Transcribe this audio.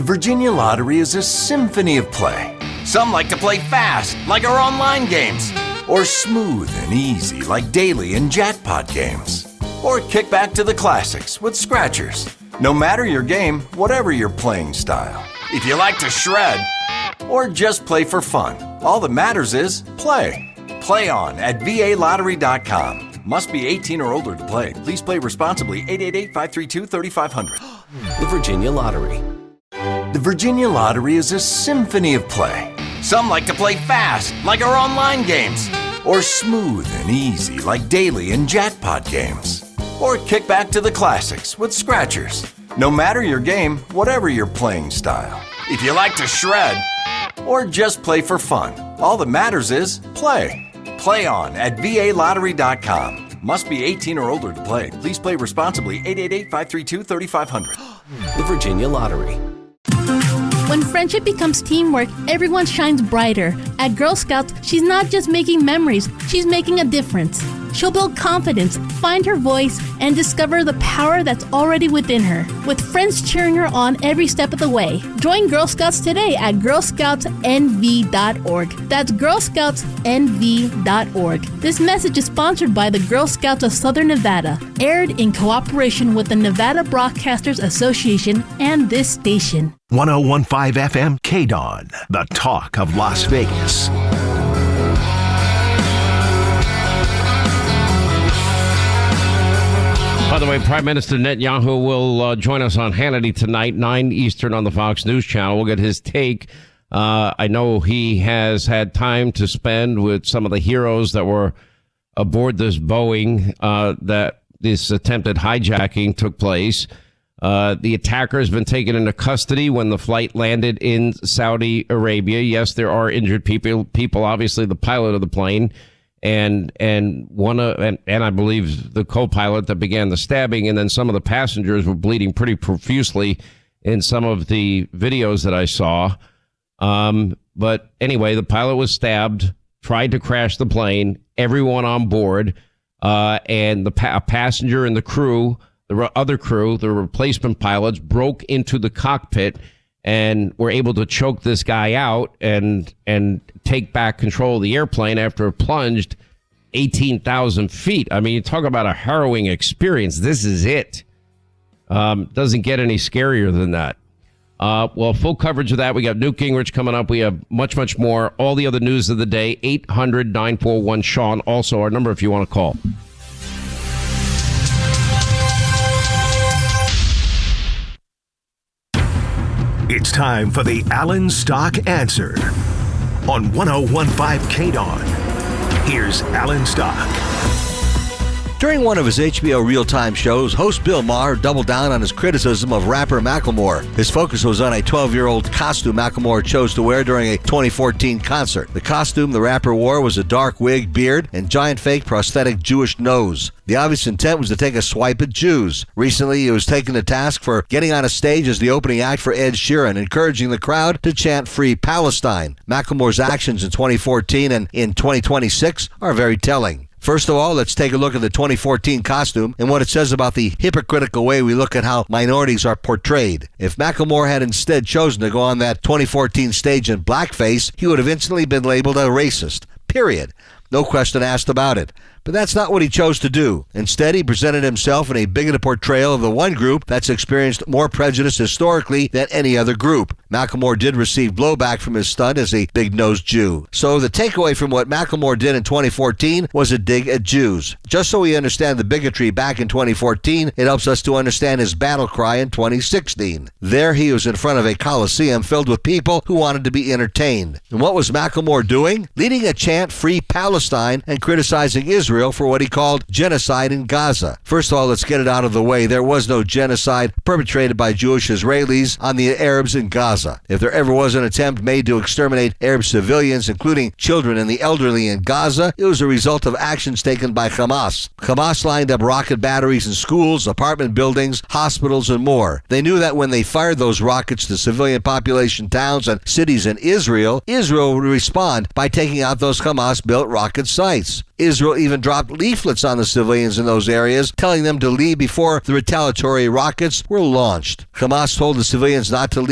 The Virginia Lottery is a symphony of play. Some like to play fast, like our online games, or smooth and easy, like daily and jackpot games. Or kick back to the classics with scratchers. No matter your game, whatever your playing style. If you like to shred, or just play for fun, all that matters is play. Play on at VALottery.com. Must be 18 or older to play. Please play responsibly. 888-532-3500. The Virginia Lottery. The Virginia Lottery is a symphony of play. Some like to play fast, like our online games, or smooth and easy, like daily and jackpot games. Or kick back to the classics with scratchers. No matter your game, whatever your playing style. If you like to shred, or just play for fun, all that matters is play. Play on at VALottery.com. Must be 18 or older to play. Please play responsibly. 888-532-3500. The Virginia Lottery. When friendship becomes teamwork, everyone shines brighter. At Girl Scouts, she's not just making memories, she's making a difference. She'll build confidence, find her voice, and discover the power that's already within her, with friends cheering her on every step of the way. Join Girl Scouts today at girlscoutsnv.org. That's girlscoutsnv.org. This message is sponsored by the Girl Scouts of Southern Nevada, aired in cooperation with the Nevada Broadcasters Association and this station. 101.5 FM KDON, the talk of Las Vegas. By the way, Prime Minister Netanyahu will join us on Hannity tonight, 9 Eastern on the Fox News Channel. We'll get his take. I know he has had time to spend with some of the heroes that were aboard this Boeing that this attempted hijacking took place. The attacker has been taken into custody when the flight landed in Saudi Arabia. Yes, there are injured people, obviously the pilot of the plane. And I believe the co-pilot that began the stabbing, and then some of the passengers were bleeding pretty profusely in some of the videos that I saw. But anyway, the pilot was stabbed, tried to crash the plane, everyone on board, and a passenger and the crew, the other crew, the replacement pilots, broke into the cockpit and were able to choke this guy out and take back control of the airplane after it plunged 18,000 feet. I mean, you talk about a harrowing experience. This is it. Doesn't get any scarier than that. Well, full coverage of that. We got Newt Gingrich coming up. We have much, much more. All the other news of the day, 800-941-SEAN. Also, our number if you want to call. It's time for the Alan Stock Answer on 101.5 KDON. Here's Alan Stock. During one of his HBO real-time shows, host Bill Maher doubled down on his criticism of rapper Macklemore. His focus was on a 12-year-old costume Macklemore chose to wear during a 2014 concert. The costume the rapper wore was a dark wig, beard, and giant fake prosthetic Jewish nose. The obvious intent was to take a swipe at Jews. Recently, he was taken to task for getting on a stage as the opening act for Ed Sheeran, encouraging the crowd to chant Free Palestine. Macklemore's actions in 2014 and in 2026 are very telling. First of all, let's take a look at the 2014 costume and what it says about the hypocritical way we look at how minorities are portrayed. If Macklemore had instead chosen to go on that 2014 stage in blackface, he would have instantly been labeled a racist. Period. No question asked about it. But that's not what he chose to do. Instead, he presented himself in a bigoted portrayal of the one group that's experienced more prejudice historically than any other group. Macklemore did receive blowback from his stunt as a big-nosed Jew. So the takeaway from what Macklemore did in 2014 was a dig at Jews. Just so we understand the bigotry back in 2014, it helps us to understand his battle cry in 2016. There he was in front of a coliseum filled with people who wanted to be entertained. And what was Macklemore doing? Leading a chant Free Palestine and criticizing Israel for what he called genocide in Gaza. First of all, let's get it out of the way. There was no genocide perpetrated by Jewish Israelis on the Arabs in Gaza. If there ever was an attempt made to exterminate Arab civilians, including children and the elderly in Gaza, it was a result of actions taken by Hamas. Hamas lined up rocket batteries in schools, apartment buildings, hospitals, and more. They knew that when they fired those rockets to civilian population towns and cities in Israel, Israel would respond by taking out those Hamas-built rocket sites. Israel even dropped leaflets on the civilians in those areas, telling them to leave before the retaliatory rockets were launched. Hamas told the civilians not to leave